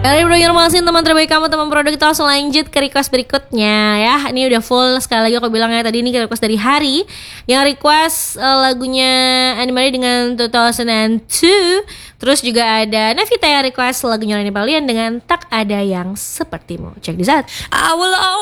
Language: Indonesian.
Dari Bro Masih teman terbaik kamu, teman produk, kita langsung lanjut ke request berikutnya ya. Ini udah full, sekali lagi aku bilang ya, tadi ini request dari Hari yang request lagunya Animari dengan 2002. Terus juga ada Navita yang request lagunya Leni Palian dengan Tak Ada Yang Sepertimu. Cek di saat I will